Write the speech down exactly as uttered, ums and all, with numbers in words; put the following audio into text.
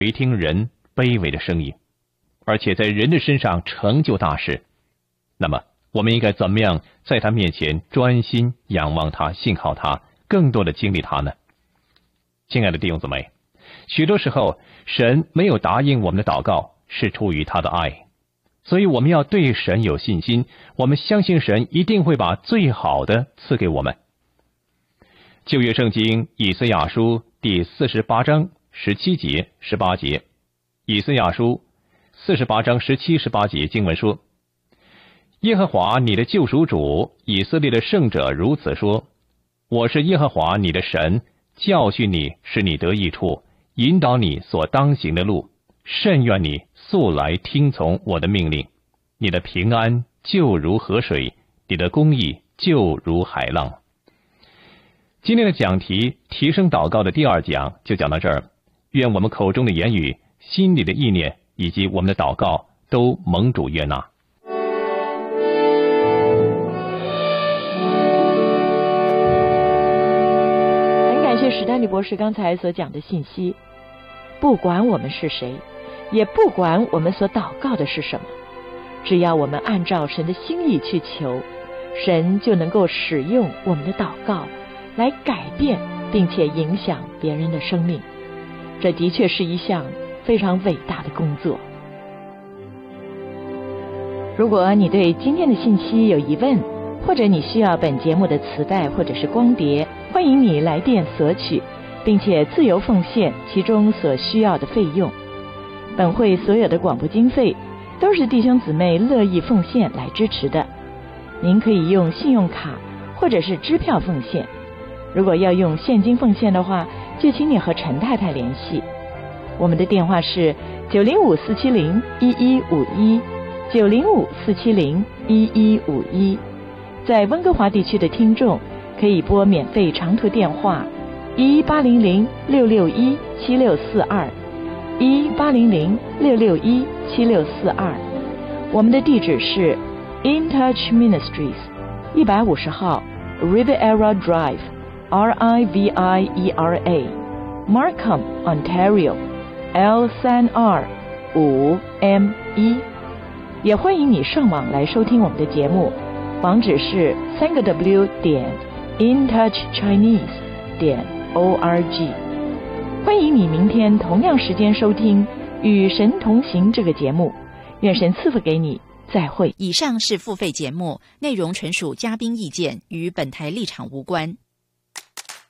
垂听人卑微的声音，而且在人的身上成就大事。那么我们应该怎么样在他面前专心仰望他，信靠他，更多的经历他呢？亲爱的弟兄姊妹，许多时候神没有答应我们的祷告，是出于他的爱，所以我们要对神有信心，我们相信神一定会把最好的赐给我们。旧约圣经以赛亚书第四十八章十七节、十八节，以赛亚书四十八章十七、十八节经文说：耶和华你的救赎主，以色列的圣者如此说：我是耶和华你的神，教训你，使你得益处，引导你所当行的路，甚愿你素来听从我的命令。你的平安就如河水，你的公义就如海浪。今天的讲题提升祷告的第二讲就讲到这儿。愿我们口中的言语、心里的意念以及我们的祷告都蒙主悦纳。 很感谢史丹利博士刚才所讲的信息。不管我们是谁，也不管我们所祷告的是什么，只要我们按照神的心意去求，神就能够使用我们的祷告来改变并且影响别人的生命。这的确是一项非常伟大的工作。如果你对今天的信息有疑问，或者你需要本节目的磁带或者是光碟，欢迎你来电索取，并且自由奉献其中所需要的费用。本会所有的广播经费都是弟兄姊妹乐意奉献来支持的。您可以用信用卡或者是支票奉献。如果要用现金奉献的话，就请你和陈太太联系。我们的电话是九零五四七零一一五一，九零五四七零一一五一。在温哥华地区的听众可以拨免费长途电话一八零零六六一七六四二，一八零零六六一七六四二。我们的地址是 In Touch Ministries 一百五十号 Riviera Drive，R I V I E R A Markham Ontario L 三 R 五 M 一。也欢迎你上网来收听我们的节目，网址是三个 W 点 intouchchinese 点 org。欢迎你明天同样时间收听《与神同行》这个节目，愿神赐福给你，再会。 以上是付费节目，内容纯属嘉宾意见，与本台立场无关。